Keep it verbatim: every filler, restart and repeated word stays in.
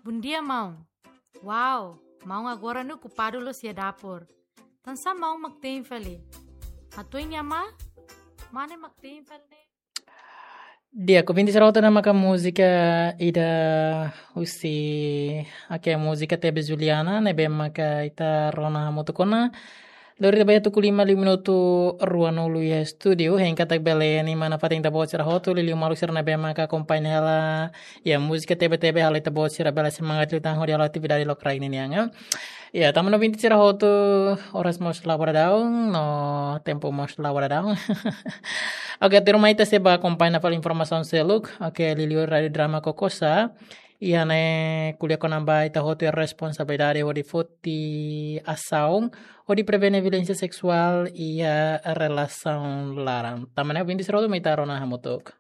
Bundia mau. Wow, mau agora no culpado lo sia dapur. Tansa mau magtiin fali. Hatuin ma? Mane magtiin fali. Dia aku pinti serauta nama ka música ida usi ake música tebe Juliana nebe maka ita rona motokona. Lori baya tu kulima li minuto ruano lu ya studio hen katak bele ni mana pating ta bocira hotu li malu sir na be maka kompanya hala ya musika tebe tebe hala ta bocira bela semangat lu tang hodi hala tivi dari lokra ini anga ya tamu no binti cira hotu oras mos labora daun no tempo mos labora daun. Oke tiru maita seba kompanya fal informasi seluk oke lilio radio drama kokosa ia ne kuliah konamba ita hotu responsabilidade o di foti asaung o di prevenir violência sexual ia relação larang. Tamane binti serodo maita rona hamutuk.